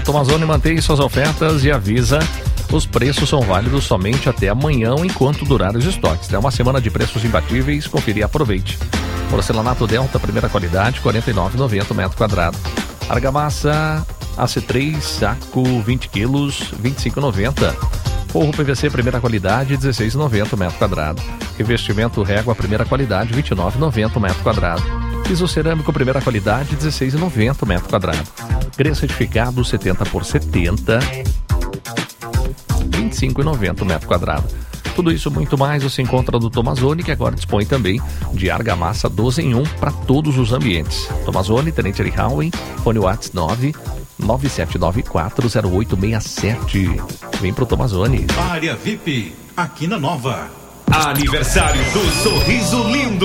Tomazoni mantém suas ofertas e avisa: os preços são válidos somente até amanhã, enquanto durar os estoques. É uma semana de preços imbatíveis, confira e aproveite. Porcelanato Delta, primeira qualidade, R$ 49,90 metro quadrado. Argamassa AC3, saco 20 quilos, R$ 25,90. Forro PVC, primeira qualidade, R$ 16,90 metro quadrado. Revestimento régua, primeira qualidade, R$ 29,90 metro quadrado. Piso cerâmico, primeira qualidade, R$ 16,90 metro quadrado. Grê certificado, 70 por 70, R$ 25,90 metro quadrado. Tudo isso muito mais você encontra do Tomazoni, que agora dispõe também de argamassa 12 em 1 para todos os ambientes. Tomazoni, Tenente Eli Howen, fone WhatsApp 997940867. Vem pro Tomazoni. Área VIP, aqui na Nova. Aniversário do Sorriso Lindo.